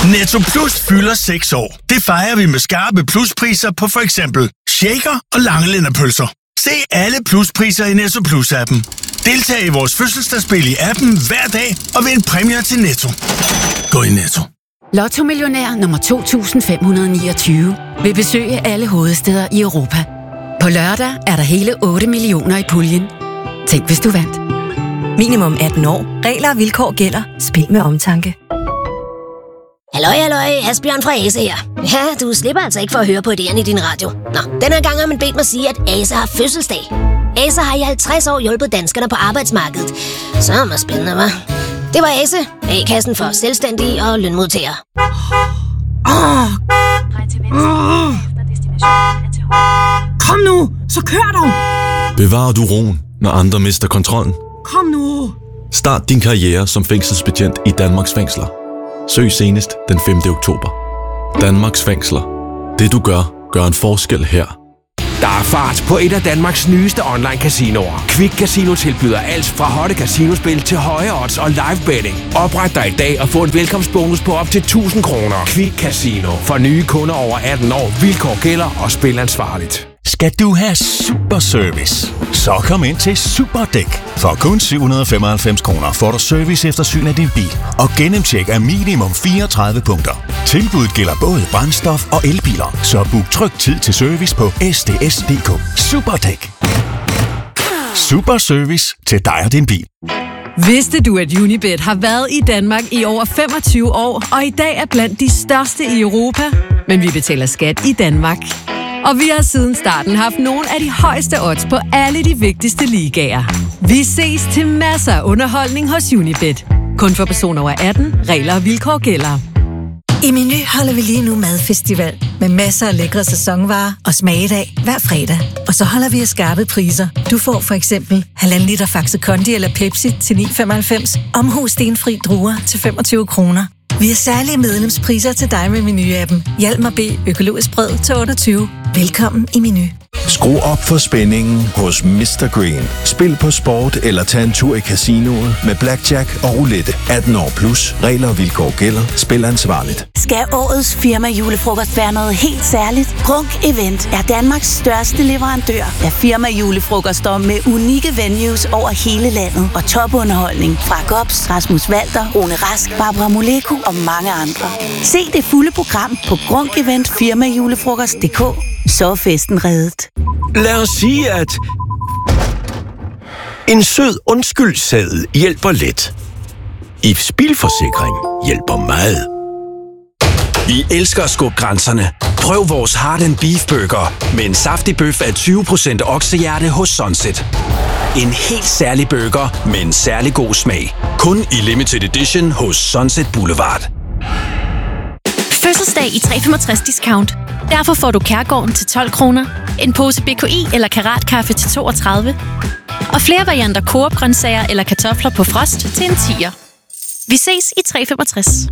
Netto Plus fylder 6 år. Det fejrer vi med skarpe pluspriser på for eksempel shaker og langelænderpølser. Se alle pluspriser i Netto Plus-appen. Deltag i vores fødselsdagsspil i appen hver dag og vind præmier til Netto. Gå i Netto. Lotto-millionær nummer 2529 vil besøge alle hovedstæder i Europa. På lørdag er der hele 8 millioner i puljen. Tænk, hvis du vandt. Minimum 18 år. Regler og vilkår gælder. Spil med omtanke. Halløj, Asbjørn fra Ase her. Ja, du slipper altså ikke for at høre på idéerne i din radio. Nå, den her gang har man bedt mig sige, at Ase har fødselsdag. Ase har i 50 år hjulpet danskerne på arbejdsmarkedet. Så er det spændende, hva'? Det var Ase, A-kassen for selvstændige og lønmodtagere. Kom nu, så kør dog! Bevarer du roen, når andre mister kontrollen? Kom nu! Start din karriere som fængselsbetjent i Danmarks fængsler. Søg senest den 5. oktober. Danmarks fængsler. Det du gør en forskel her. Der er fart på et af Danmarks nyeste online casinoer. Quick Casino tilbyder alt fra hotte casinospil til høje odds og live betting. Opret dig i dag og få en velkomstbonus på op til 1000 kroner. Quick Casino. For nye kunder over 18 år. Vilkår gælder og spil ansvarligt. Skal du have super service? Så kom ind til Superdæk. For kun 795 kroner får du serviceeftersyn af din bil og gennemtjek af minimum 34 punkter. Tilbuddet gælder både brændstof og elbiler, så book tryg tid til service på sds.dk. Superdæk. Super service til dig og din bil. Vidste du, at Unibet har været i Danmark i over 25 år, og i dag er blandt de største i Europa? Men vi betaler skat i Danmark. Og vi har siden starten haft nogle af de højeste odds på alle de vigtigste ligaer. Vi ses til masser af underholdning hos Unibet. Kun for personer over 18. Regler og vilkår gælder. I Meny holder vi lige nu madfestival med masser af lækre sæsonvarer og smagedag hver fredag. Og så holder vi af skarpe priser. Du får for eksempel 1,5 liter Faxe Kondi eller Pepsi til 9,95. Omhus stenfri druer til 25 kroner. Vi har særlige medlemspriser til dig med Meny-appen. Hjalmar B. Økologisk brød til 28. Velkommen i Meny. Skru op for spændingen hos Mr. Green. Spil på sport eller tag en tur i casinoet med blackjack og roulette. 18 år plus. Regler og vilkår gælder. Spil ansvarligt. Skal årets firma julefrokost være noget helt særligt? Grunk Event er Danmarks største leverandør af firma julefrokoster med unikke venues over hele landet og topunderholdning fra Gops, Rasmus Walter, Rune Rask, Barbara Moleko og mange andre. Se det fulde program på grunkeventfirmajulefrokost.dk. Så er festen reddet. Lad os sige, at en sød undskyldseddel hjælper lidt. IF's bilforsikring hjælper meget. Vi elsker at skubbe grænserne. Prøv vores Heart & Beef Burger med en saftig bøf af 20% oksehjerte hos Sunset. En helt særlig burger med en særlig god smag. Kun i limited edition hos Sunset Boulevard. Fødselsdag i 365 discount. Derfor får du Kærgården til 12 kroner, en pose BKI eller Karatkaffe til 32, og flere varianter Coop-grøntsager eller kartofler på frost til en 10'er. Vi ses i 365.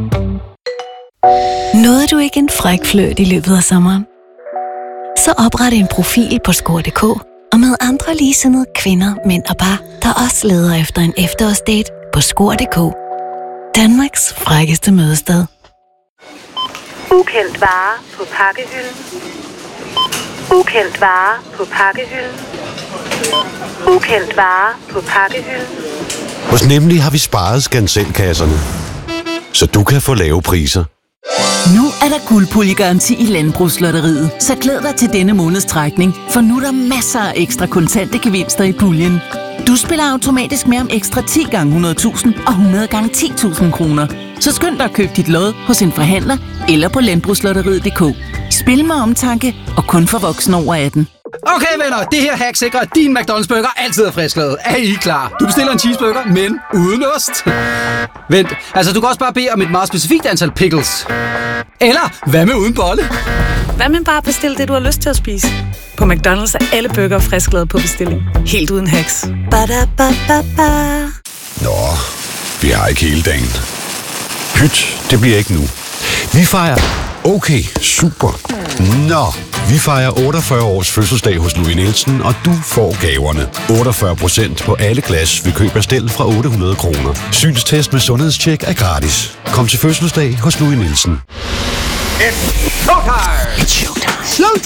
Nåede du ikke en fræk flørt i løbet af sommeren? Så opret en profil på score.dk og med andre ligesindede kvinder, mænd og par, der også leder efter en efterårsdate på score.dk. Danmarks frækkeste mødested. Ukendt vare på pakkehylden. Ukendt vare på pakkehylden. Ukendt vare på pakkehylden. Hos Nemlig har vi sparet skanselkasserne, så du kan få lave priser. Nu er der guldpuljegaranti i Landbrugslotteriet, så glæd dig til denne måneds trækning, for nu er der masser af ekstra kontante gevinster i puljen. Du spiller automatisk med om ekstra 10 gange 100.000 og 100 gange 10.000 kroner. Så skynd dig at købe dit lod hos en forhandler eller på landbrugslotteriet.dk. Spil med omtanke og kun for voksne over 18. Okay venner, det her hack sikrer, at din McDonald's burger altid er frisklavet. Er I klar? Du bestiller en cheeseburger, men uden ost. Vent, altså du kan også bare bede om et meget specifikt antal pickles. Eller hvad med uden bolle? Hvad med bare bestille det, du har lyst til at spise? På McDonald's er alle burger frisklavet på bestilling. Helt uden hacks. Ba-da-ba-ba-ba. Nå, vi har ikke hele dagen. Pyt, det bliver ikke nu. Vi fejrer... Okay, super. Nå, vi fejrer 48 års fødselsdag hos Louis Nielsen, og du får gaverne. 48% på alle glas ved køb af stel fra 800 kroner. Synstest med sundhedstjek er gratis. Kom til fødselsdag hos Louis Nielsen. It's showtime! It's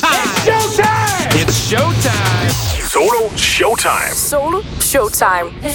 showtime! It's showtime! It's showtime! Solo Showtime.